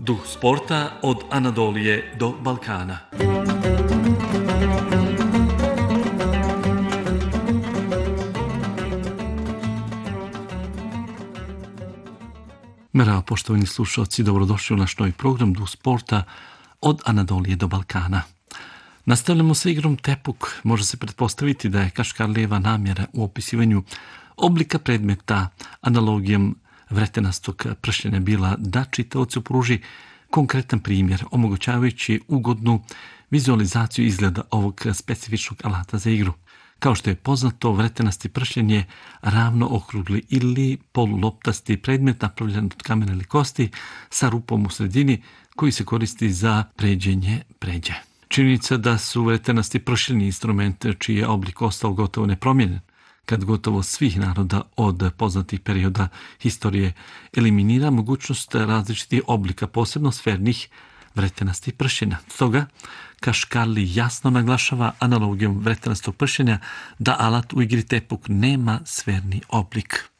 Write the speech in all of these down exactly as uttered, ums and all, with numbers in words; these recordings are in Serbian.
Duh sporta od Anadolije do Balkana. Merhaba poštovani slušalci, dobrodošli u naš novi program Duh sporta od Anadolije do Balkana. Nastavljamo sa igrom Tepuk. Može se pretpostaviti da je Kaškarlijeva namjera u opisivanju oblika predmeta analogijom vretenastog pršljenja bila da čitaocu pruži konkretan primjer, omogućavajući ugodnu vizualizaciju izgleda ovog specifičnog alata za igru. Kao što je poznato, vretenasti pršljen je ravno okrugli ili poluloptasti predmet napravljen od kamena ili kosti sa rupom u sredini koji se koristi za pređenje pređe. Činjenica da su vretenasti pršljeni instrument čiji je oblik ostao gotovo nepromijenjen, kad gotovo svih naroda od poznatih perioda historije eliminira mogućnost različitih oblika, posebno sfernih vretenastih pršljenja. Stoga, Kaškarli jasno naglašava analogijom vretenastog pršljenja da alat u igri Tepuk nema sferni oblik.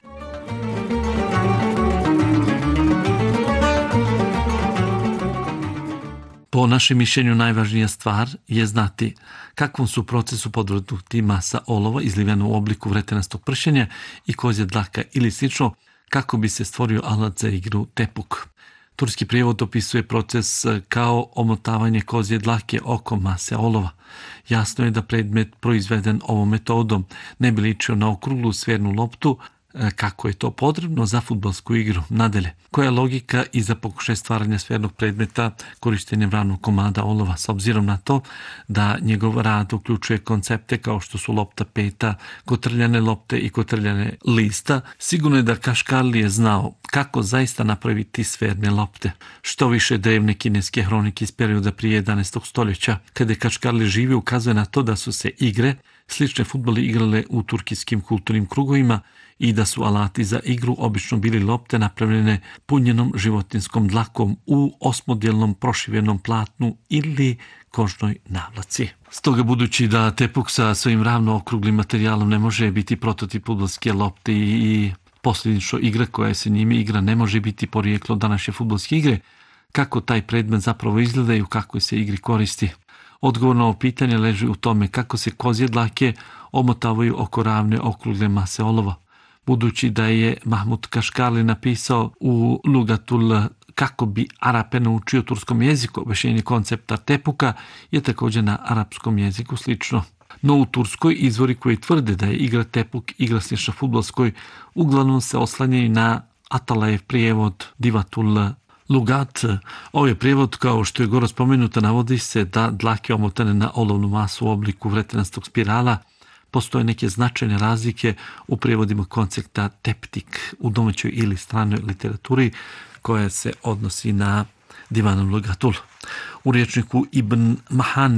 Po našem mišljenju najvažnija stvar je znati kakvom su procesu podvrgnuti masa olova izlivena u obliku vretenastog pršljenja i kozje dlaka ili slično kako bi se stvorio alat za igru Tepuk. Turski prijevod opisuje proces kao omotavanje kozje dlake oko mase olova. Jasno je da predmet proizveden ovom metodom ne bi ličio na okruglu sfernu loptu, kako je to potrebno za fudbalsku igru. Nadalje, koja je logika iza pokušaja stvaranja sfernog predmeta korištenjem ravnog komada olova, s obzirom na to da njegov rad uključuje koncepte kao što su lopta peta, kotrljane lopte i kotrljane lista, sigurno je da Kaškarli je znao kako zaista napraviti sferne lopte. Što više drevne kineske hronike iz perioda prije jedanaestog stoljeća, kada je Kaškarli živio, ukazuje na to da su se igre slične fudbali igrale u turkijskim kulturnim krugovima i da su alati za igru obično bili lopte napravljene punjenom životinskom dlakom u osmodjelnom prošivenom platnu ili kožnoj navlaci. Stoga, budući da Tepuk sa svojim ravno okruglim materijalom ne može biti prototip fudbalske lopte i posljedično igra koja se njime igra ne može biti porijeklo današnje fudbalske igre, kako taj predmet zapravo izgleda i u kakvoj se igri koristi? Odgovor na ovo pitanje leži u tome kako se kozje dlake omotavaju oko ravne okrugle mase olova. Budući da je Mahmud Kaškarli napisao u Lugatul kako bi Arape naučio turskom jeziku, objašnjenje koncepta Tepuka je također na arapskom jeziku slično. No u Turskoj izvori koji tvrde da je igra Tepuk igra slična fudbalskoj uglavnom se oslanjaju na Atalajev prijevod Divatul Lugat. Ovaj prijevod, kao što je gore spomenuto, navodi se da dlake omotane na olovnu masu u obliku vretenastog spirala. Postoje neke značajne razlike u prijevodima koncepta teptik u domaćoj ili stranoj literaturi koja se odnosi na Divanul Lugatul. U rječniku Ibn Mahan